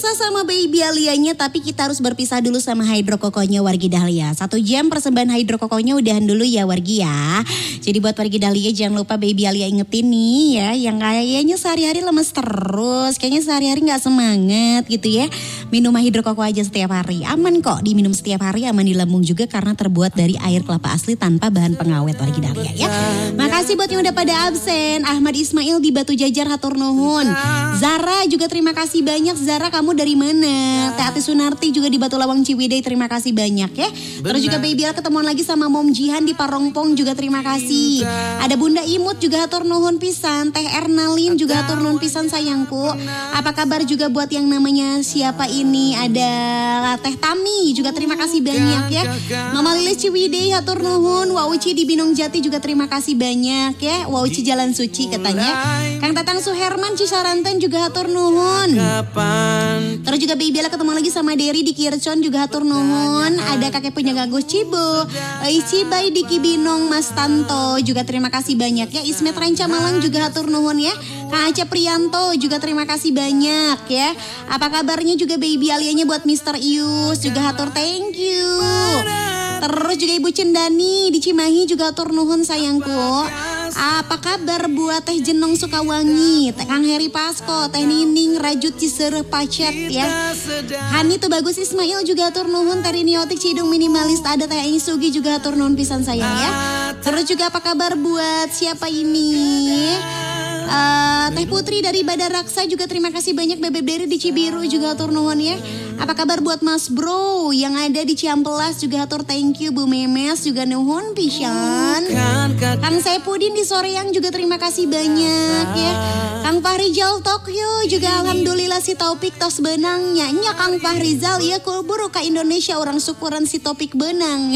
berpisah sama Baby Alianya, tapi kita harus berpisah dulu sama Hydrokokonya Wargi Dahlia. 1 jam persembahan Hydrokokonya udahan dulu ya Wargi ya. Jadi buat Wargi Dahlia jangan lupa Baby Alia ingetin nih ya, yang kayaknya sehari-hari lemes terus, kayaknya sehari-hari gak semangat gitu ya. Minum Hydrokoko aja setiap hari, aman kok diminum setiap hari, aman di lambung juga karena terbuat dari air kelapa asli tanpa bahan pengawet Wargi Dahlia ya. Makasih buat yang udah pada absen. Ahmad Ismail di Batu Jajar hatur nuhun. Zara juga terima kasih banyak. Zara kamu dari mana? Teh Ati Sunarti juga di Batu Lawang Ciwidey terima kasih banyak ya. Terus juga Baby Al ketemuan lagi sama Mom Jihan di Parongpong juga terima kasih. Ada Bunda Imut juga hatur nuhun pisan. Teh Ernalin juga hatur nuhun pisan sayangku. Apa kabar juga buat yang namanya siapa ini? Ada Teh Tami juga terima kasih banyak ya. Mama Lilis Ciwidey hatur nuhun. Wauci di Binong Jati juga terima kasih banyak ya. Wauci Jalan Suci katanya. Kang Tatang Suherman Cisaranten juga hatur nuhun. Terus juga Baby Ala ketemu lagi sama Derry di Kircon juga hatur nuhun. Ada kakek penjaga Gus Cibo, Cibai di Kibinong Mas Tanto juga terima kasih banyak ya. Ismet Ranca Malang juga hatur nuhun ya. Kang Aceh Prianto juga terima kasih banyak ya. Apa kabarnya juga Baby Alianya buat Mr. Ius juga hatur thank you. Terus juga Ibu Cendani di Cimahi juga hatur nuhun sayangku. Apa kabar buat Teh Jenong Sukawangi, Teh Kang Heri Pasko, Teh Nining Rajut Cisereh Pacet ya. Hani tuh bagus Ismail juga hatur nuhun. Teriniotik Cidung Minimalis, ada Teh Aini Sugi juga hatur nuhun pisan sayang ya. Terus juga apa kabar buat siapa ini? Teh Putri dari Badar Raksa juga terima kasih banyak. Bebek Berry di Cibiru juga hatur nuhun ya. Apa kabar buat Mas Bro yang ada di Ciampelas juga hatur thank you. Bu Memes juga nuhun pisan. Kang Saipudin di Soreang juga terima kasih banyak ya. Kang Fahrizal Tokyo juga alhamdulillah si Taufik tos benang nya Kang Fahrizal ya kubur ke Indonesia orang syukuran si Topik benang.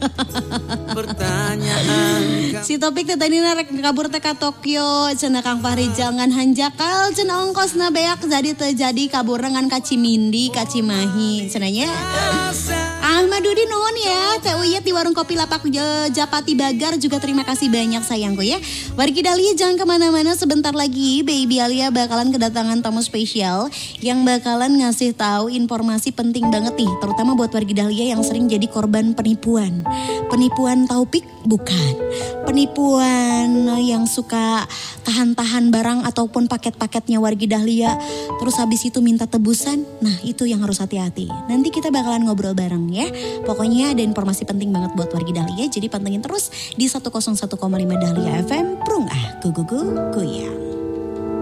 Pertanyaan si Topik tadi rek kabur teh ka Tokyo cenah Kang Fahrizal ngan hanjakal cenah ongkosna beak jadi terjadi kabur ngan ka Cimindi ka Cimahi cenanya. Ahmadudin nuhun ya. Teh Uyet di warung kopi lapak Japati Bagar juga terima kasih banyak sayangku ya. Wargi Dahlia jangan kemana-mana, sebentar lagi Baby Alia bakalan kedatangan tamu spesial yang bakalan ngasih tahu informasi penting banget nih, terutama buat Wargi Dahlia yang sering jadi korban penipuan. Penipuan Taufik bukan. Penipuan yang suka tahan-tahan barang ataupun paket-paketnya Wargi Dahlia terus habis itu minta tebusan. Nah, itu yang harus hati-hati. Nanti kita bakalan ngobrol bareng ya. Pokoknya ada informasi penting banget buat Wargi Dahlia, jadi pantengin terus di 101,5 Dahlia FM. Prung gugu goyang.